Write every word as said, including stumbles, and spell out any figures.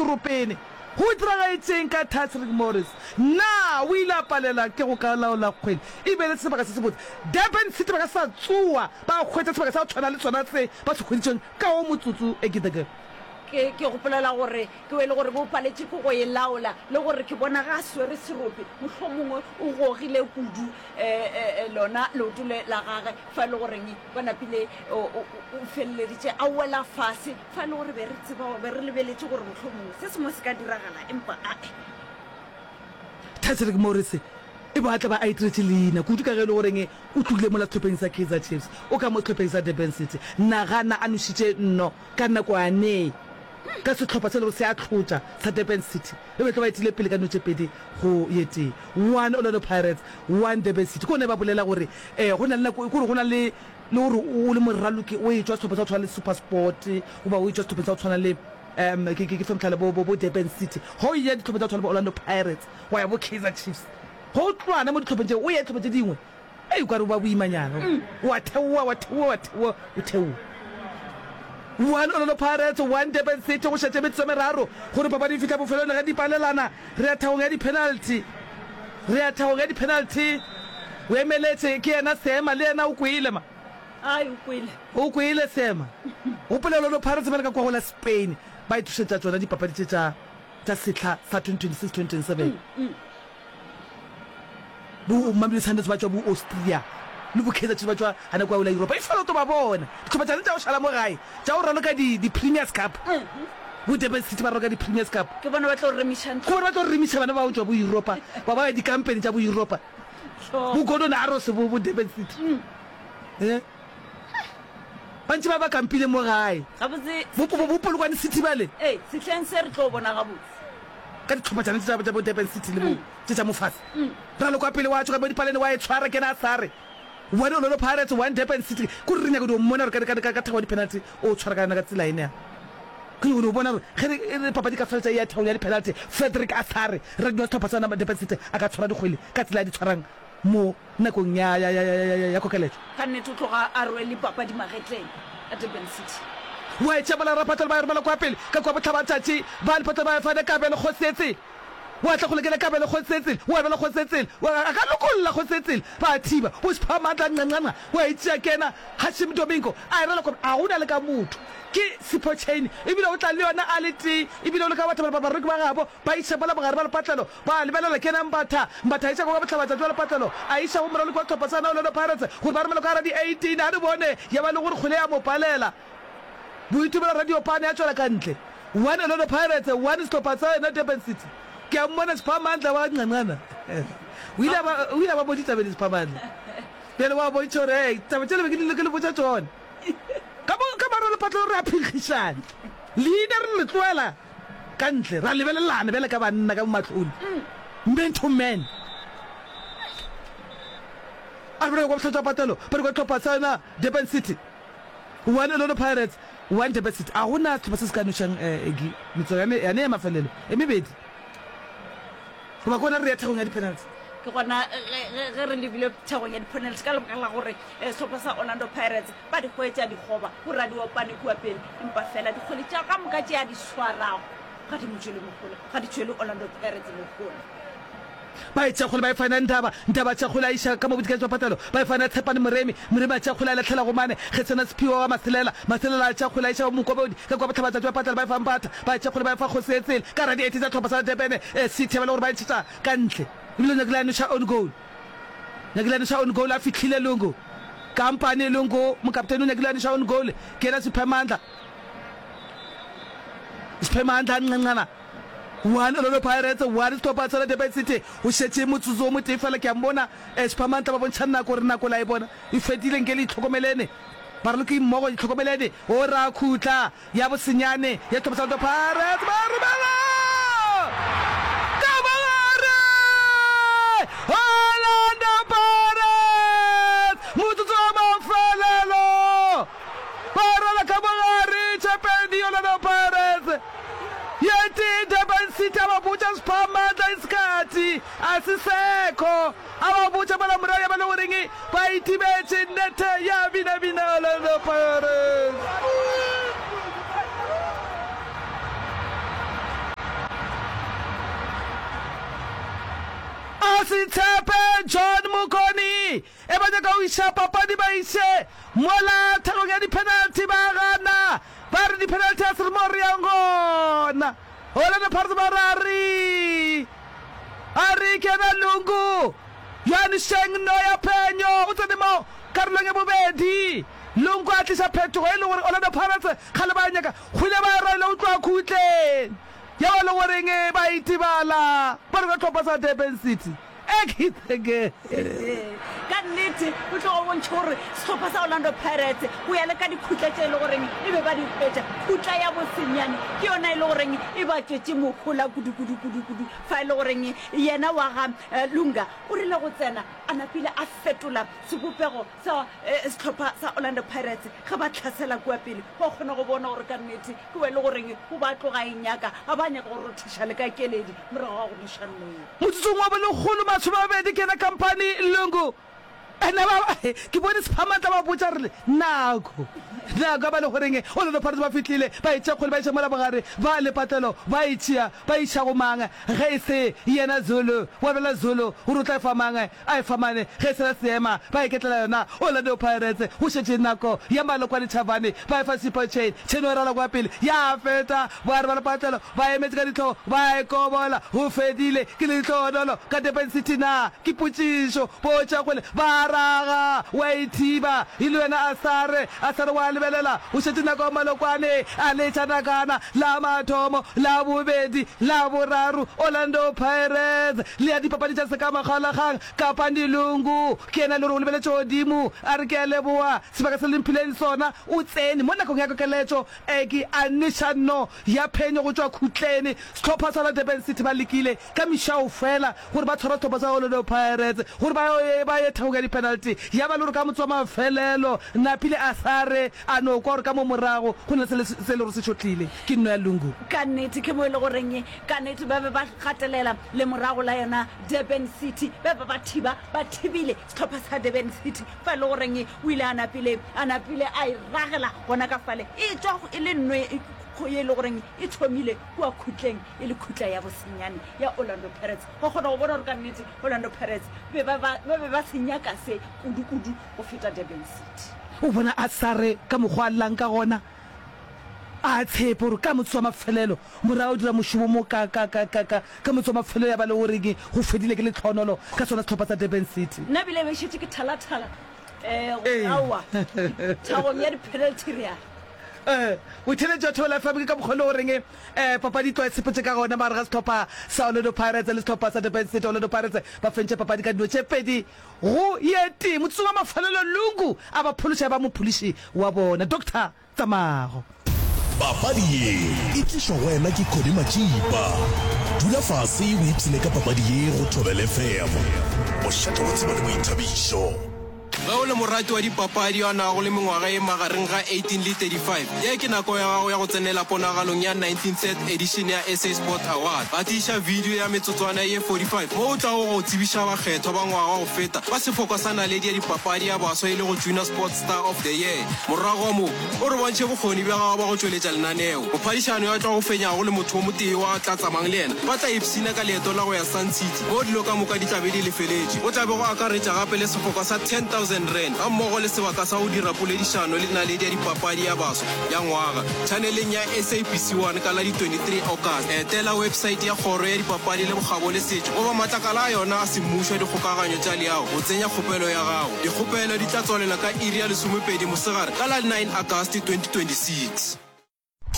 seropene go tragaetseng ka Patrick Morris na o ile a palela ke go ka laola kgwele e be le sebaka se se botse Durban City ba ka sa tsoa ba kgwetsa sebaka sa tshwana le tsona tse ba se kgweditseng ka o motsotso e giteke ke ke go polela gore ke wele gore bo paletse go go e laola le gore ke bona ga swere serope mohlomongwe o gogile kudu eh lona lotule la gage fa le gore ni bona pile o felleditse a wela fase fa le gore be re tseba be re lebeletse gore mohlomongwe se se mo se ka diragala empa a Patrick Morris e ba tla ba a itretse lena kudu ka ge le goreng o tlile mo la tlhopheng sa Kaizer Chiefs o ka mo tlhopheng sa Durban City nna gana a nushitse nno ka nna kwa ne ka se tlhopha se le se a tlhotsa sa Durban City e be tlo ba itile pele ka notse pedi go yete one Orlando Pirates one Durban City go ne ba bolela gore eh go na le go go na le le gore o le moraloki o e tswa tlhopha tsa tshwana le Super Sport o ba o e tswa tlhopha tsa tshwana le um ke ke fem tlhala bo bo Durban City ho ye tlhopha tsa tshwana le Orlando Pirates wa ya bo Kaizer Chiefs go tlwana mo tlhopheng tse o ye tlhopha tse dingwe e ka re ba boimanyana wa thewa wa thewa wa thewa o thewa one Orlando Pirates one Durban City go shetse metso meraro gore ba ba di fitla bofelong ga di palelana re a thaong ya di penalty re a thaong ya di penalty o emeletse ke ena Sema le ena o kwile ma ai o kwile o kwile Sema o pele Orlando Pirates ba le ka kwa go la Spain ba ithusetsa tsona di papadi tsa tsa setla sa twenty twenty-six twenty twenty-seven bu Mamelodi Sundowns ba tswa bu Austria le bo Kaizer Chiefs ba tswa ana kwa ula Europe e fela to ba bona tloba tsa tsa o shala mo gae tsa o raloka di di Premiers Cup bo Durban City ba roka di Premiers Cup ke bona ba tlo remission go ba tlo remission bana ba o tswa bo Europa ba ba di campaign tsa bo Europa bo Gordon Arrows bo bo Durban City eh bantsi ba ba kampile mo gae ga botse bo bo bo Polokwane City bale eh se tlhense re tlo bona ga botse ka dithopa tsana tsa bo Durban City le bo tsa mo fase ra lo kwa pele wa tswa ba di palene wa e tshwara ke na sare one Orlando Pirates one Durban City go rinya go do mona re ka ka ka thawa di penalty o tshwara kana ka tsela ene ke go bona ge papadi ka feltsa ya thawa ya di penalty Frederick Asare re di tlopa tsana ba Durban City aka tshwara di kgwele ka tsela di tshwarang mo nakong ya ya ya ya kokeletso ka nne tloga a rwele papadi magetleng a Durban City wa etsa bala rapatla ba re bala kwa pele ka kwa botlhabatšatši ba le patla ba fa ka bele khosetse wa tla go lekela ka bele khosetse wa bele khosetse wa ka lokolla khosetse ba thiba o spa matla nqanqana wa itse kena Hashim Domingo a re le ko a una le ka motho ke Sipho Chain e bile o tla le yona a le ti e bile o le ka batho ba ba re ba gabo ba itse bala ba gare ba le patlalo ba le bela le kena mbatha mbatha itse go ba botlhabatša jwa le patlalo a isa go moralo kwa thopa sana o le Pirates go ba re melo ka ra di eighteen a re bone ya ba le gore kgole ya mo palela boitubela radio pane ya tswela ka ntle one Orlando Pirates one stopper sa na Durban City ke a mmona Siphamandla wa nqanqana o ile ba o ile ba boditsa be Siphamandla pele wa bo itshore taba tsele be ke le ke le botsa tsone ka bo ka ba re patlo re a phikgisana leader le tloela ka ntle ra lebelelana bele ka banna ka matlhoni men to men a re go tlhotsa patelo ba re go tlhopha sana Durban City one Orlando Pirates one Durban City a hona tlopa se se ka noshang egi mitso ya ne ya ne mafelelo e mebedi go ba kona re ya thagong ya di penalty ke gona ge re lebile thagong ya di penalty ka lebaka la gore setlhopha sa Orlando Pirates ba di hwetša di goba go radio pane kwa pele empa fela di kgole tša ka moka tša di swarago ga di motšwele mogolo ga di tšwele Orlando Pirates mogolo ba itse go le ba ifana ndaba ndaba tsa go la isha ka mo botike tswa patalo ba ifana tshepane moremi moremi tsa go la tlhela go mane ge tsena sephiwa wa maselela maselela tsa go la isha mo kobodi ka kwa bathabatsa tswa patalo ba ifang batha ba tsa go le ba ifa go setsele ka ra di etsa tlhopha sa Durban City ba le gore ba itsa ka ntle ebile Nyaglane sha on goal Nyaglane sha on goal a fitlhile longo company longo mo captain Nyaglane sha on goal ke na Siphamandla Siphamandla nqanqana one Orlando Pirates one stopper sa Durban City o shetse motsuzo mo tefela ke a mbona Siphamandla ba bontshana go rena go la e bona e fedile ngele itlhokomelene ba re ke mmogo itlhokomelene o ra khutla ya bosenyane ya Top Orlando Pirates ba re bala ka bagare Orlando Pirates motsuzo mo falelo ba re la ka bagare champion Orlando Pirates yeti Durban City ababucha Siphamandla isikhathi asisekho ababucha bala muraya bala uringi bayitibethe nethe ya bina bina Orlando Pirates se tshepe John Mokoni e ba ka o isha papadi ba ise mola thalong ya di-penalty ba gana ba re di-penalty a se re mo re yang gona Orlando Pirates ba rari a re kena Lungu yani sheng no ya penyo o tsene mo karolong ya bobedi Lungu a tlisa phetogo e le gore Orlando Pirates kgale ba nyaka kgwile ba raile o tloa khutleng ya ba le goreng ba itibala ba re ka tlhopha sa Durban City ekithege ka nnete o tlo go bontšha gore setlhopha sa Orlando Pirates go ya le ka dikhutla tse e le goreng e be ba di fetša khutla ya bosenyane ke yona e le goreng e ba tswetse mokgola kudu-kudu-kudu-kudu fa e le goreng yena wa ga Lunga o rile go tsena a napile a fetola sebopego sa setlhopha sa Orlando Pirates ga ba tlhasela kua pele go kgona go bona gore ka nnete ke wa e le goreng go ba tloga e nyaka a ba nyaka go rothiša le ka keledi morago ga go dišanleng motsotsong wa bolegolo batho ba babedi ke na company Lungu ene ba ke bone sephamatla ba botsa re nako nako ba le goreng Orlando Pirates ba fitlile ba itse kgole ba itse mola bogare ba le patelo ba itšea ba isha go manga ge se yena Zulu wa bela Zulu o rutla fa manga a famane ge se la seema ba iketlela yona Orlando Pirates o shetse nako ya malo kwa dithabane ba fa super chain tsheno rala kwa pele ya feta ba re ba le patelo ba emetse ka ditlo ba e kobola ho fedile ke le tlodolo ka Durban City na ke putsiso bocha kgole ba raga wa ithiba ile wena asare asare wa lebelela o shetse nako malokwane a le tsanakana la mathomo la bobedi la boraro Orlando Pirates le ya dipapadi tsa se ka magalagang ka Pandilungu ke ena le re o lebeletse odimo a re ke a leboa sebaka se lemphileng sona o tsene mo nakong ya kokeletso e ke anishano ya phenyo go tswa khutlene setlhopha sa Durban City ba lekile ka mishao fela gore ba tshwara setlhopha sa Orlando Pirates gore ba ba ye thauga di penalty ya ba le re ka motswa mafelelo napile asare a no kwa re ka mo morago go ne se le re se tshotlile ke nno ya Lungu ka nnete ke mo e le goreng ka nnete ba be ba gatelela le morago la yona Durban City ba ba ba thiba ba thibile setlhopha sa Durban City fa le goreng o ile a napile a napile a iragela gona ka fale e tswa e le nne go ye le goreng e thomile kwa khutleng e le khutla ya bosenyane ya Orlando Pirates go gona go bona gore ka nnete Orlando Pirates be ba ba ba senyaka se kudu-kudu go feta Durban City o bona a sare ka mogwa llang ka gona a tshepe gore ka motso wa mafelelo mora o dira moshumo mo ka ka ka ka ka motso wa mafelelo ya ba le goreng go fedile ke le tlhonolo ka sona setlhopha sa Durban City nna bile be shetse ke thala-thala eh awa thagong ya di-penalty real eh o tshele jo thola fa ke ka bogolo reng eh papadi twa sepetse ka gona ba re ga stoppa sa Orlando Pirates le stoppa sa Durban City Orlando Pirates ba fentse papadi ka dilo tshepedi go yeti motso wa mafelelo Lungu a ba phološa ba mo pholishi wa bona Doctor Tsamago papadi ye e tliswa go ena ke Khodi Machipa dula fase o ipsine ka papadi ye go Thobela F M o shato go tseba le boithabišo ga o le morati wa dipapadi wa nago le mengwaga e magareng ga eighteen le thirty-five ye ke nako ya gago ya go tsenela ponagalong ya nineteenth edition ya S A Sport Award ba tiša video ya metsotswana ye forty-five mo o tla go go tsebiša bakgethwa ba ngwaga go feta ba sefoko sa naledi ya dipapadi ya baswa e le go Junior Sports Star of the Year morago mo o re bontšhe bokgoni bja gago ba go tšweletša lenaneo mophadišano ya tla go fenyago le motho o motee wa tla tsamang le ena ba tla ipsina ka leeto la go ya Sun City mo dilo ka moka di tlabe di lefeletše o tlabe go akaretša gape le sefoko sa ten thousand rand ga mmogo le sebaka sa go dira poledišano le naledi ya dipapadi ya baswa ya ngwaga channeleng ya S A B C one ka la di twenty-three August etela website ya kgoro ya dipapadi le bogabo le setšo goba matlakala a yona a semmušo ya dikgokaganyo tša leago go tsenya kgopelo ya gago dikgopelo di tla tswalela ka iri ya lesomepedi mosegare ka la nine August twenty twenty-six